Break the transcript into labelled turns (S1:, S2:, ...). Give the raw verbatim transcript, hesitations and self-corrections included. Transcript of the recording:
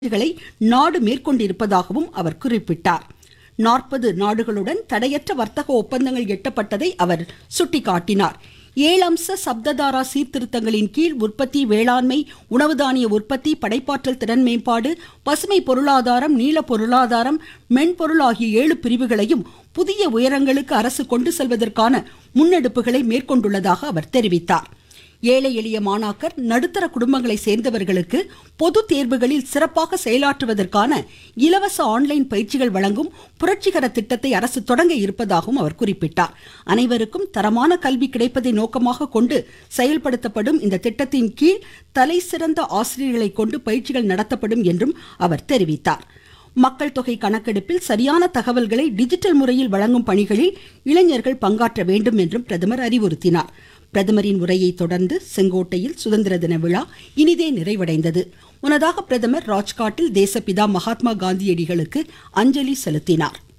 S1: களை நாடு மேற்கொண்டிருப்பதாகவும் அவர் குறிப்பிட்டார். நாற்பது நாடுகளுடன் தடையற்ற வர்த்தக ஒப்பந்தங்கள் எட்டப்பட்டதை அவர் சுட்டிக்காட்டினார். ஏழு அம்ச சப்ததாரா சீர்திருத்தங்களின் கீழ் உற்பத்தி, வேளாண்மை, உணவு தானிய உற்பத்தி, படைப்பாற்றல் திறன் மேம்பாடு, பசுமை பொருளாதாரம், நீல பொருளாதாரம், மென்பொருள் ஆகிய ஏழு பிரிவுகளையும் புதிய உயரங்களுக்கு அரசு கொண்டு செல்வதற்கான முன்னெடுப்புகளை மேற்கொண்டுள்ளதாக அவர் தெரிவித்தார். ஏழை எளிய மாணாக்கர், நடுத்தர குடும்பங்களை சேர்ந்தவர்களுக்கு பொது தேர்வுகளில் சிறப்பாக செயலாற்றுவதற்கான இலவச ஆன்லைன் பயிற்சிகள் வழங்கும் புரட்சிகர திட்டத்தை அரசு தொடங்க இருப்பதாகவும் அவர் குறிப்பிட்டார். அனைவருக்கும் தரமான கல்வி கிடைப்பதை நோக்கமாக கொண்டு செயல்படுத்தப்படும் இந்த திட்டத்தின் கீழ் தலை சிறந்த ஆசிரியர்களை கொண்டு பயிற்சிகள் நடத்தப்படும் என்றும் அவர் தெரிவித்தார். மக்கள் தொகை கணக்கெடுப்பில் சரியான தகவல்களை டிஜிட்டல் முறையில் வழங்கும் பணிகளில் இளைஞர்கள் பங்காற்ற வேண்டும் என்றும் பிரதமர் அறிவுறுத்தினார். பிரதமரின் உரையை தொடர்ந்து செங்கோட்டையில் சுதந்திர தின விழா இனிதே நிறைவடைந்தது. முன்னதாக பிரதமர் ராஜ்காட்டில் தேசப்பிதா மகாத்மா காந்தியடிகளுக்கு அஞ்சலி செலுத்தினார்.